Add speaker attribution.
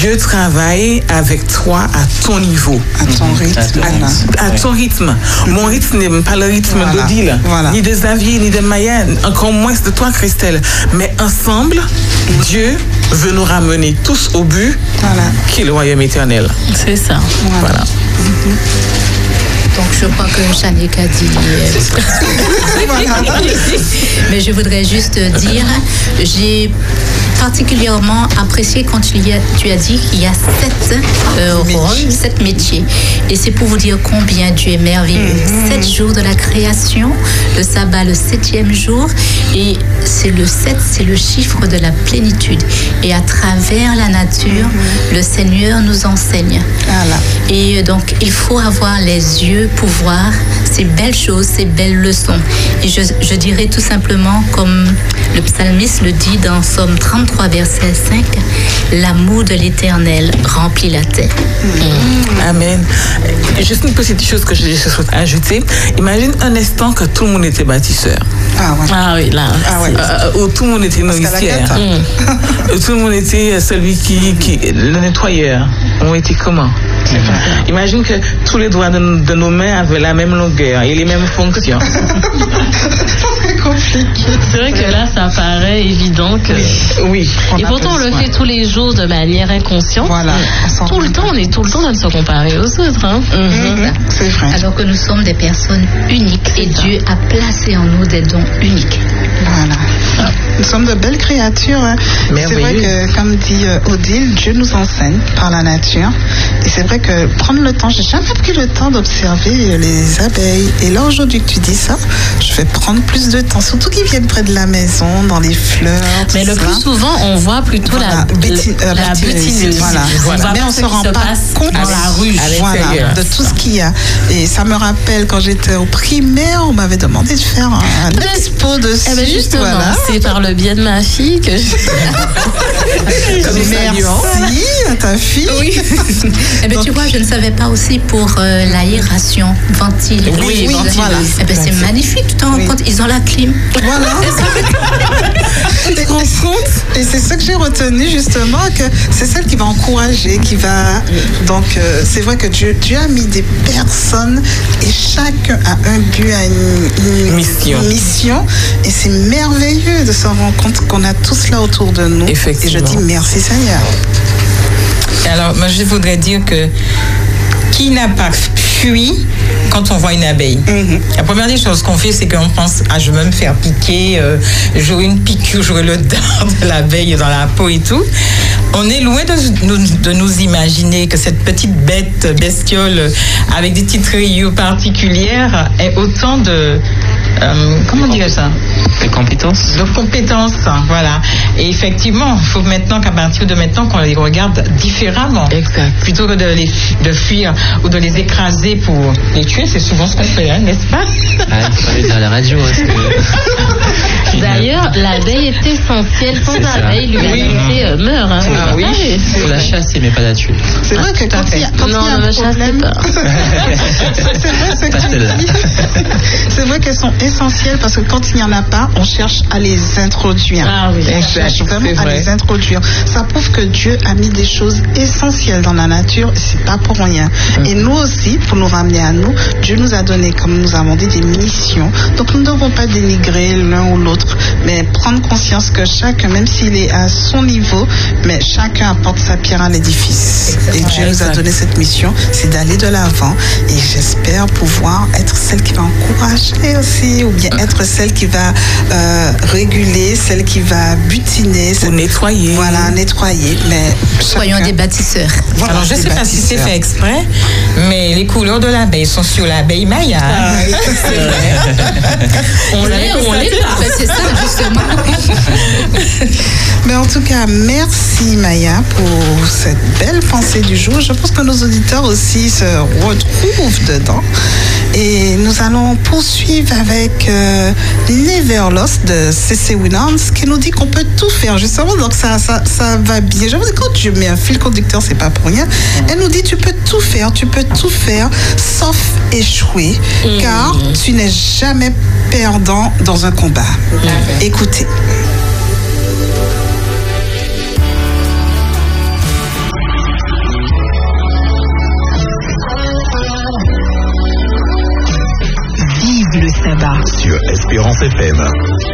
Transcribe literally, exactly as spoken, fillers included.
Speaker 1: Dieu travaille avec toi à ton niveau.
Speaker 2: À ton rythme.
Speaker 1: À, à ton rythme. Mon rythme n'est pas le rythme voilà. d'Odile, voilà. ni de Xavier, ni de Maya, encore moins de toi, Christelle. Mais ensemble, mm-hmm. Dieu veut nous ramener tous au but voilà. qui est le royaume éternel.
Speaker 3: C'est ça.
Speaker 1: Voilà. voilà.
Speaker 3: Mm-hmm. Donc je crois que Chanique a dit. Mais je voudrais juste dire, j'ai particulièrement apprécié quand tu, y as, tu as dit qu'il y a sept euh, rôles, sept métiers. Et c'est pour vous dire combien Dieu est merveilleux. Mm-hmm. Sept jours de la création, le sabbat le septième jour. Et c'est le sept, c'est le chiffre de la plénitude. Et à travers la nature, mm-hmm. le Seigneur nous enseigne.
Speaker 2: Voilà.
Speaker 3: Et donc, il faut avoir les yeux pour voir ces belles choses, ces belles leçons. Et je, je dirais tout simplement, comme le psalmiste le dit dans Psaume trente-trois, verset cinq, l'amour de l'Éternel remplit la terre.
Speaker 1: Mmh. Amen. Juste une petite chose que je souhaite ajouter. Imagine un instant que tout le monde était bâtisseur.
Speaker 3: Ah, ouais. ah oui, là.
Speaker 1: Ah, ouais. euh, où tout le monde était nourricière. Mmh. Tout le monde était celui qui, qui le nettoyeur. On était comment? Imagine que tous les doigts de, de nos mains avaient la même longueur et les mêmes fonctions.
Speaker 2: C'est compliqué.
Speaker 4: C'est vrai que là, ça paraît évident que.
Speaker 1: Oui.
Speaker 4: Et pourtant, on le fait tous les jours de manière inconsciente.
Speaker 2: Voilà.
Speaker 4: Tout le temps, on est tout le temps à se comparer aux autres. Hein.
Speaker 3: Mm-hmm. C'est vrai. Alors que nous sommes des personnes uniques et Dieu a placé en nous des dons uniques.
Speaker 2: Voilà. Ah. Nous sommes de belles créatures. Hein. C'est vrai que, comme dit euh, Odile, Dieu nous enseigne par la nature. Et c'est vrai que prendre le temps, j'ai jamais pris le temps d'observer les abeilles. Et là, aujourd'hui que tu dis ça, je vais prendre plus de temps. Surtout qu'ils viennent près de la maison, dans les fleurs.
Speaker 4: Mais le ça. plus souvent, on voit plutôt voilà. la, Béti- euh, la butineuse.
Speaker 2: Voilà. Voilà. Mais on ne se rend pas compte
Speaker 4: dans la rue
Speaker 2: voilà, de tout ce qu'il y a. Et ça me rappelle quand j'étais au primaire, on m'avait demandé de faire un expo dessus.
Speaker 4: Eh ben justement, voilà. c'est par le biais de ma fille que je...
Speaker 2: Merci à ta fille.
Speaker 3: Oui. Eh ben, tu vois, je ne savais pas aussi pour euh, l'aération, ventile.
Speaker 2: Oui, oui,
Speaker 3: voilà. Eh ben, c'est magnifique, tu t'en rends compte, ils ont la clim.
Speaker 2: Voilà.
Speaker 3: Tu te rends compte?
Speaker 2: Et c'est ça que j'ai retenu justement, que c'est celle qui va encourager, qui va... Donc, euh, c'est vrai que Dieu, Dieu a mis des personnes et chacun a un but, a une, une,
Speaker 1: mission.
Speaker 2: une mission. Et c'est merveilleux de se rendre compte qu'on a tout cela autour de nous.
Speaker 1: Effectivement.
Speaker 2: Et je dis merci Seigneur.
Speaker 5: Alors, moi, je voudrais dire que qui n'a pas fui quand on voit une abeille? Mm-hmm. La première des choses qu'on fait, c'est qu'on pense, ah, je vais me faire piquer, euh, j'aurai une piqûre, j'aurai le dard de l'abeille dans la peau et tout. On est loin de nous, de nous imaginer que cette petite bête, bestiole, avec des petites rayures particulières, ait autant de... Euh, comment dire ça?
Speaker 6: De compétences.
Speaker 5: De compétences, voilà. Et effectivement, il faut maintenant qu'à partir de maintenant qu'on les regarde différemment.
Speaker 1: Exact.
Speaker 5: Plutôt que de les de fuir ou de les écraser pour les tuer, c'est souvent ce qu'on fait, hein, n'est-ce pas?
Speaker 6: Ah, il faut aller à la radio. Que...
Speaker 4: D'ailleurs, l'abeille est essentielle. Sans l'abeille, l'humanité oui. meurt. Hein.
Speaker 5: Ah, oui.
Speaker 6: Il faut la chasser, mais pas la tuer.
Speaker 2: C'est vrai que quand il y a, quand
Speaker 4: non,
Speaker 2: il y a
Speaker 4: ne
Speaker 2: un
Speaker 4: me chassez pas.
Speaker 2: c'est vrai, c'est, que c'est vrai qu'elles sont essentielles parce que quand il n'y en a pas, on cherche à les introduire.
Speaker 4: Ah oui,
Speaker 2: on cherche vraiment à les introduire. Ça prouve que Dieu a mis des choses essentielles dans la nature. C'est pas pour rien. Mm. Et nous aussi, pour nous ramener à nous, Dieu nous a donné, comme nous avons dit, des missions. Donc nous ne devons pas dénigrer l'un ou l'autre, mais prendre conscience que chacun, même s'il est à son niveau, mais chacun apporte sa pierre à l'édifice. Exactement. Et Dieu nous a donné cette mission, c'est d'aller de l'avant. Et j'espère pouvoir être celle qui va encourager aussi, ou bien être celle qui va euh, réguler, celle qui va butiner,
Speaker 1: celle... nettoyer.
Speaker 2: Voilà, nettoyer. Mais
Speaker 3: soyons
Speaker 2: chacun...
Speaker 3: des bâtisseurs.
Speaker 5: Voilà, alors je ne sais pas si c'est fait exprès, mais les couleurs de l'abeille sont sur l'abeille Maya. Ah, oui, c'est vrai.
Speaker 3: on l'est ou on l'est pas. C'est ça justement.
Speaker 2: Mais en tout cas, merci Maya pour cette belle pensée du jour. Je pense que nos auditeurs aussi se retrouvent dedans. Et nous allons poursuivre avec euh, Never Lost de C C Winans qui nous dit qu'on peut tout faire justement, donc ça, ça, ça va bien. Je vous dis, quand Dieu met un fil conducteur, c'est pas pour rien. Elle nous dit tu peux tout faire, tu peux tout faire sauf échouer, mmh. car tu n'es jamais perdant dans un combat. Mmh. Écoutez. là-bas.
Speaker 7: Sur Espérance F M.